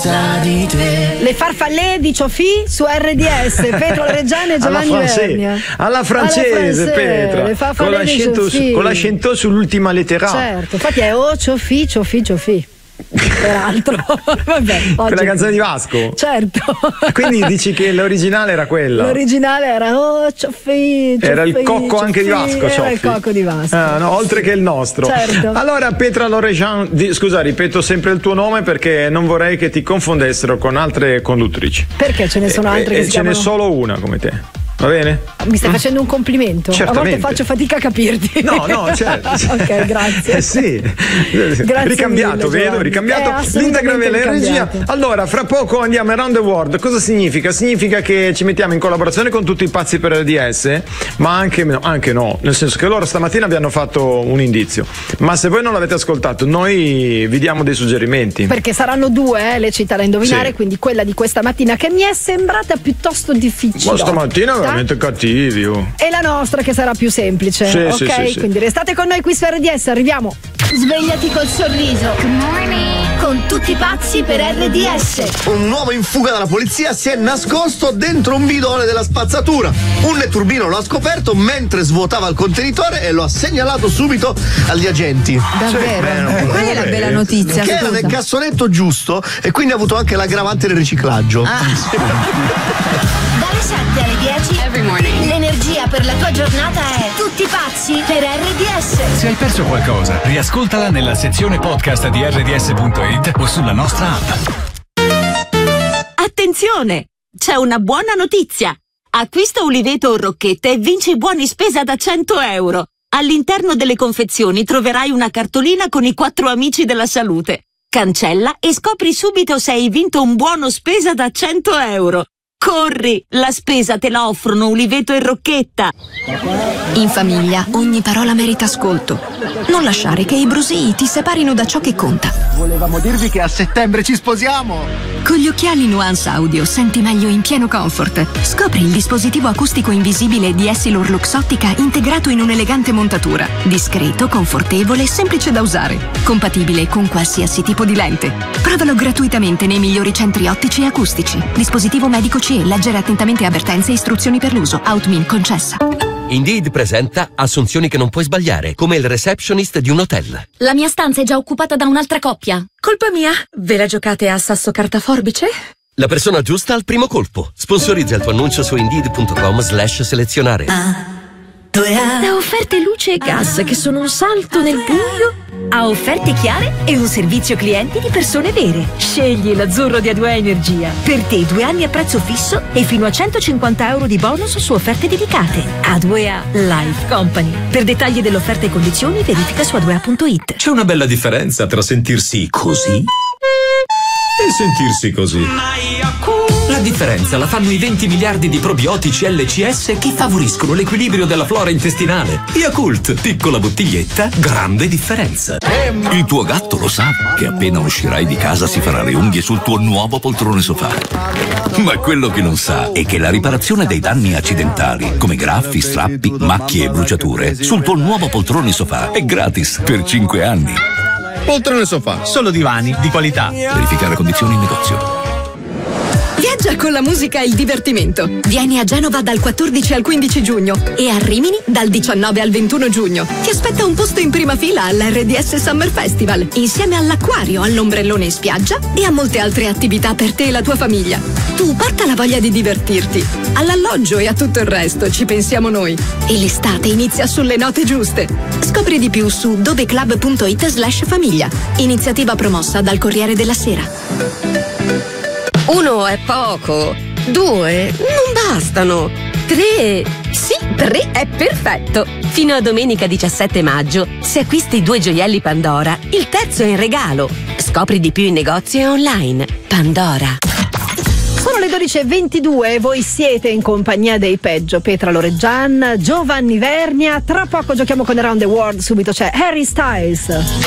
senza di te. Le farfalle di Cioffi su RDS, Pietro Reggiani e Giovanni Vernia. Alla francese, Petra. Le farfalle di Cioffi. Con l'accento sull'ultima lettera. Certo, infatti è Cioffi, Cioffi, Cioffi. Peraltro, vabbè, oggi... quella canzone di Vasco. Certo. Quindi dici che l'originale era quella? L'originale era Cioffi. Era il cocco anche di Vasco. Era il cocco di Vasco. No, oltre che il nostro. Certo. Allora, Petra Lorejan, scusa, ripeto sempre il tuo nome perché non vorrei che ti confondessero con altre conduttrici. Perché ce ne sono altre che si chiamano... ce n'è solo una come te. Va bene? Mi stai facendo un complimento? Certamente. A volte faccio fatica a capirti. No, certo. Ok, grazie. Sì. Grazie ricambiato, mille, vedo, ricambiato. Linda Gravella in regia. Allora, fra poco andiamo around the world. Cosa significa? Significa che ci mettiamo in collaborazione con tutti i pazzi per RDS, ma anche no, nel senso che loro stamattina abbiano fatto un indizio. Ma se voi non l'avete ascoltato, noi vi diamo dei suggerimenti. Perché saranno due le città da indovinare, sì. Quindi quella di questa mattina che mi è sembrata piuttosto difficile. Ma stamattina veramente cattivi. E la nostra che sarà più semplice. Sì, ok? sì. Quindi restate con noi qui su RDS, arriviamo. Svegliati col sorriso. Good morning. Con tutti pazzi per RDS. Un uomo in fuga dalla polizia si è nascosto dentro un bidone della spazzatura. Un netturbino lo ha scoperto mentre svuotava il contenitore e lo ha segnalato subito agli agenti. Davvero? Qual è la bella notizia? Che era nel cassonetto giusto e quindi ha avuto anche l'aggravante del riciclaggio. Dalle 7 alle 10 every morning. L'energia per la tua giornata è tutti pazzi per RDS. Se hai perso qualcosa, riascoltala nella sezione podcast di rds.it o sulla nostra app. Attenzione! C'è una buona notizia! Acquista uliveto o rocchette e vinci buoni spesa da 100 euro. All'interno delle confezioni troverai una cartolina con i 4 amici della salute. Cancella e scopri subito se hai vinto un buono spesa da 100 euro. Corri! La spesa te la offrono uliveto e rocchetta. In famiglia ogni parola merita ascolto. Non lasciare che i brusii ti separino da ciò che conta. Volevamo dirvi che a settembre ci sposiamo. Con gli occhiali Nuance Audio senti meglio in pieno comfort. Scopri il dispositivo acustico invisibile di Essilor Luxottica integrato in un'elegante montatura. Discreto, confortevole e semplice da usare. Compatibile con qualsiasi tipo di lente. Provalo gratuitamente nei migliori centri ottici e acustici. Dispositivo medico CE. Leggere attentamente avvertenze e istruzioni per l'uso. Outmin concessa. Indeed presenta assunzioni che non puoi sbagliare, come il receptionist di un hotel. La mia stanza è già occupata da un'altra coppia. Colpa mia? Ve la giocate a sasso carta forbice? La persona giusta al primo colpo. Sponsorizza il tuo annuncio su Indeed.com/selezionare. Da offerte luce e gas che sono un salto nel buio a offerte chiare e un servizio clienti di persone vere. Scegli l'azzurro di A2A Energia. Per te 2 anni a prezzo fisso e fino a 150 euro di bonus su offerte dedicate. A2A Life Company. Per dettagli dell'offerta e condizioni verifica su A2A.it. C'è una bella differenza tra sentirsi così e sentirsi così. La differenza la fanno i 20 miliardi di probiotici LCS che favoriscono l'equilibrio della flora intestinale. Yakult, piccola bottiglietta, grande differenza. Il tuo gatto lo sa che appena uscirai di casa si farà le unghie sul tuo nuovo poltrone sofà. Ma quello che non sa è che la riparazione dei danni accidentali, come graffi, strappi, macchie e bruciature, sul tuo nuovo poltrone sofà è gratis per 5 anni. Poltrone sofà, solo divani di qualità. Verificare condizioni in negozio. Viaggia con la musica e il divertimento. Vieni a Genova dal 14 al 15 giugno e a Rimini dal 19 al 21 giugno. Ti aspetta un posto in prima fila all'RDS Summer Festival, insieme all'acquario, all'ombrellone in spiaggia e a molte altre attività per te e la tua famiglia. Tu porta la voglia di divertirti. All'alloggio e a tutto il resto ci pensiamo noi. E l'estate inizia sulle note giuste. Scopri di più su doveclub.it/famiglia. Iniziativa promossa dal Corriere della Sera. 1 è poco, 2 non bastano, 3, sì, 3 è perfetto. Fino a domenica 17 maggio, se acquisti 2 gioielli Pandora, il terzo è in regalo. Scopri di più in negozio e online. Pandora. Sono le 12:22 e voi siete in compagnia dei peggio. Petra Loreggian, Giovanni Vernia. Tra poco giochiamo con Around the World, subito c'è Harry Styles.